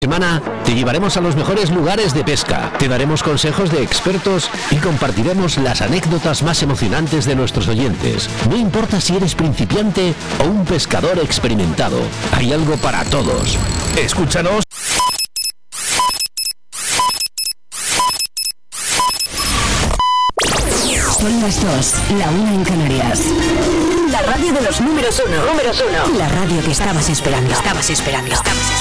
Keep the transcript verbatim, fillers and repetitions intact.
Semana te llevaremos a los mejores lugares de pesca, te daremos consejos de expertos y compartiremos las anécdotas más emocionantes de nuestros oyentes. No importa si eres principiante o un pescador experimentado, hay algo para todos. Escúchanos. Son las dos, la una en Canarias. La radio de los números uno. Números uno. La radio que estabas esperando. Estabas esperando. Estabas esperando.